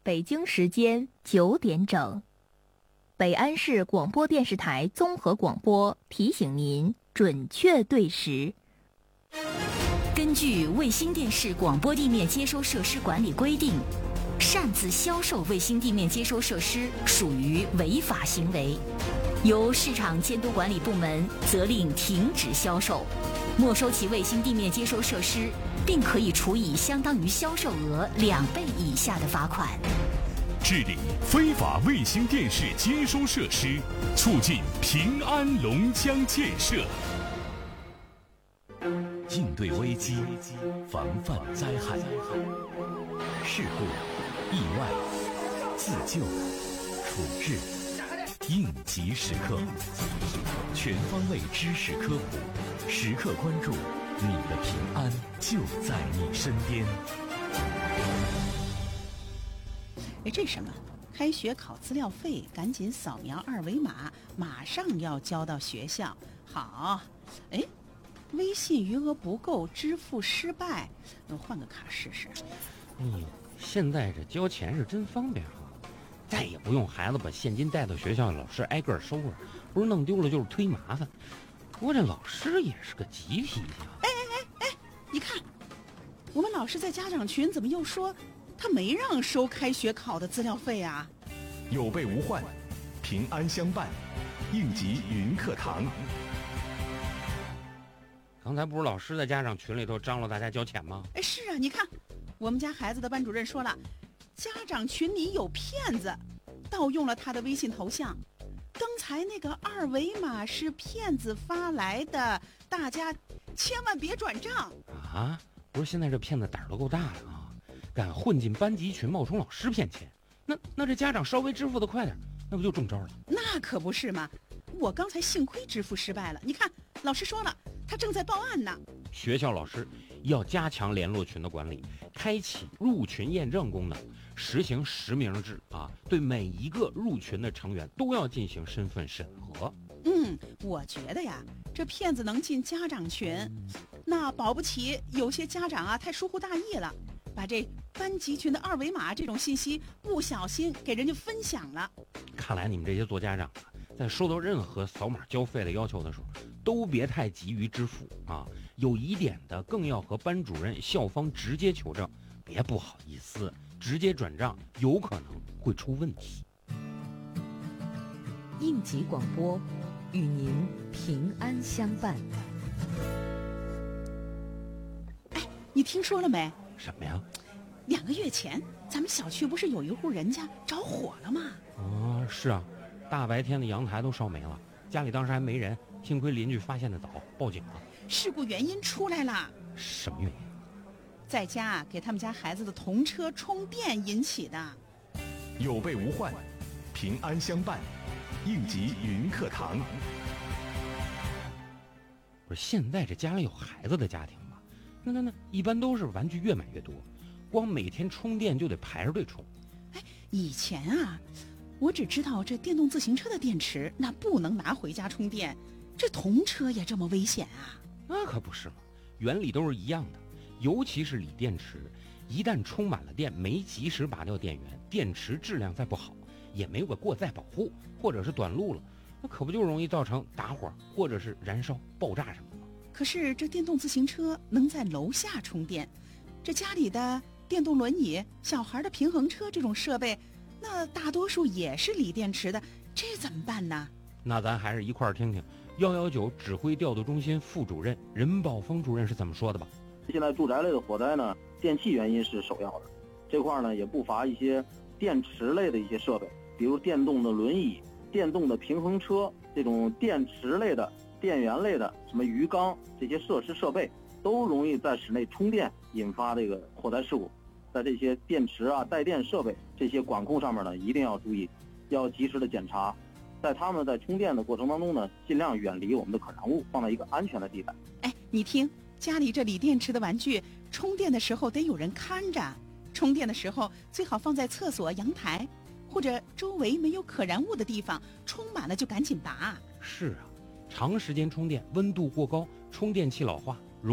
北京时间9点整，北安市广播电视台综合广播提醒您准确对时。 根据卫星电视广播地面接收设施管理规定，擅自销售卫星地面接收设施属于违法行为，由市场监督管理部门责令停止销售，没收其卫星地面接收设施，并可以处以相当于销售额2倍以下的罚款。 治理非法卫星电视接收设施，促进平安龙江建设。 应对危机，防范灾害，事故、意外、自救、处置，应急时刻，全方位知识科普，时刻关注，你的平安就在你身边。 这什么？开学考资料费，赶紧扫描2维码，马上要交到学校。好，微信余额不够，支付失败，换个卡试试。 现在这交钱是真方便啊，再也不用孩子把现金带到学校，老师挨个收了，不是弄丢了就是忒麻烦。不过这老师也是个急脾气啊。 你看，我们老师在家长群怎么又说他没让收开学考的资料费啊？ 有备无患，平安相伴，应急云课堂。 刚才不是老师在家长群里头张罗大家交钱吗？ 是啊，你看我们家孩子的班主任说了，家长群里有骗子盗用了他的微信头像，刚才那个2维码是骗子发来的，大家千万别转账啊！不是现在这骗子胆儿都够大的啊，敢混进班级群冒充老师骗钱，那这家长稍微支付的快点，那不就中招了？ 那可不是嘛，我刚才幸亏支付失败了，你看老师说了，他正在报案呢。 学校老师要加强联络群的管理，开启入群验证功能，实行实名制啊，对每一个入群的成员都要进行身份审核。 我觉得呀，这骗子能进家长群，那保不齐有些家长啊太疏忽大意了，把这班级群的2维码这种信息不小心给人家分享了。 看来你们这些做家长的，在收到任何扫码交费的要求的时候，都别太急于支付啊，有疑点的更要和班主任、校方直接求证，别不好意思直接转账，有可能会出问题。 应急广播，与您平安相伴。 你听说了没？ 什么呀 ？2个月前咱们小区不是有一户人家着火了吗？ 是啊，大白天的阳台都烧没了，家里当时还没人，幸亏邻居发现的早，报警了。 事故原因出来了。 什么原因？ 在家给他们家孩子的童车充电引起的。 有备无患，平安相伴，应急云课堂。 不是现在这家里有孩子的家庭吧，那一般都是玩具越买越多，光每天充电就得排着队充。 以前啊，我只知道这电动自行车的电池那不能拿回家充电，这童车也这么危险啊？ 那可不是嘛，原理都是一样的，尤其是锂电池，一旦充满了电，没及时拔掉电源，电池质量再不好，也没有个过载保护，或者是短路了，那可不就容易造成打火或者是燃烧、爆炸什么的吗？ 可是这电动自行车能在楼下充电，这家里的电动轮椅、小孩的平衡车这种设备，那大多数也是锂电池的，这怎么办呢？ 那咱还是一块儿听听119指挥调度中心副主任任宝峰主任是怎么说的吧。 现在住宅类的火灾呢，电气原因是首要的，这块呢也不乏一些电池类的一些设备，比如电动的轮椅、电动的平衡车，这种电池类的、电源类的，什么鱼缸这些设施设备，都容易在室内充电引发这个火灾事故。在这些电池啊、带电设备这些管控上面呢，一定要注意，要及时的检查，在他们在充电的过程当中呢，尽量远离我们的可燃物，放在一个安全的地带。 你听，家里这锂电池的玩具，充电的时候得有人看着，充电的时候最好放在厕所、阳台，或者周围没有可燃物的地方，充满了就赶紧拔。 是啊，长时间充电，温度过高，充电器老化，